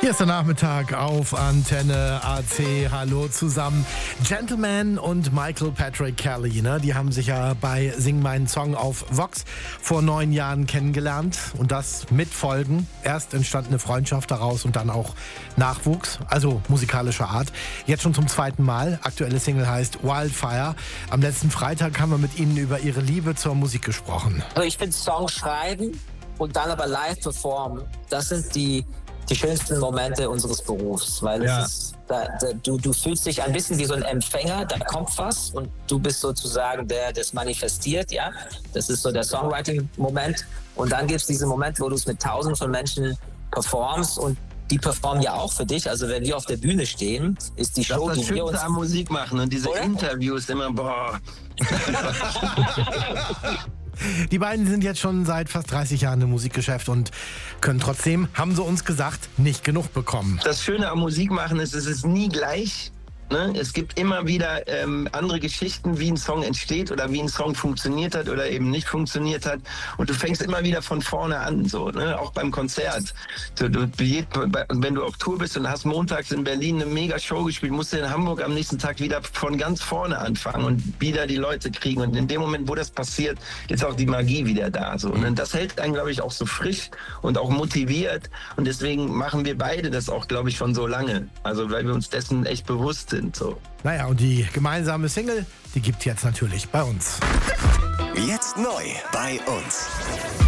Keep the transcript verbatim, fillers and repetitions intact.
Hier ist der Nachmittag auf Antenne A C. Hallo zusammen. Gentleman und Michael Patrick Kelly, ne? Die haben sich ja bei Sing meinen Song auf Vox vor neun Jahren kennengelernt. Und das mit Folgen. Erst entstand eine Freundschaft daraus und dann auch Nachwuchs, also musikalischer Art. Jetzt schon zum zweiten Mal. Aktuelle Single heißt Wildfire. Am letzten Freitag haben wir mit ihnen über ihre Liebe zur Musik gesprochen. Also ich finde Songs schreiben und dann aber live performen, das sind die die schönsten Momente unseres Berufs, weil ja. es ist, da, da, du, du fühlst dich ein bisschen wie so ein Empfänger, da kommt was und du bist sozusagen der, der das manifestiert, ja. Das ist so der Songwriting-Moment und dann gibt es diesen Moment, wo du es mit tausenden von Menschen performst und die performen ja auch für dich. Also wenn wir auf der Bühne stehen, ist die das Show, ist das die wir uns... am Musik machen und diese Oder? Interviews immer, boah. Die beiden sind jetzt schon seit fast dreißig Jahren im Musikgeschäft und können trotzdem, haben sie uns gesagt, nicht genug bekommen. Das Schöne am Musikmachen ist, es ist nie gleich. Ne? Es gibt immer wieder ähm, andere Geschichten, wie ein Song entsteht oder wie ein Song funktioniert hat oder eben nicht funktioniert hat. Und du fängst immer wieder von vorne an, so, ne? Auch beim Konzert. Du, du, wenn du auf Tour bist und hast montags in Berlin eine mega Show gespielt, musst du in Hamburg am nächsten Tag wieder von ganz vorne anfangen und wieder die Leute kriegen. Und in dem Moment, wo das passiert, ist auch die Magie wieder da. So. Und das hält einen, glaube ich, auch so frisch und auch motiviert. Und deswegen machen wir beide das auch, glaube ich, schon so lange. Also weil wir uns dessen echt bewusst sind. So. Naja, und die gemeinsame Single, die gibt's jetzt natürlich bei uns. Jetzt neu bei uns.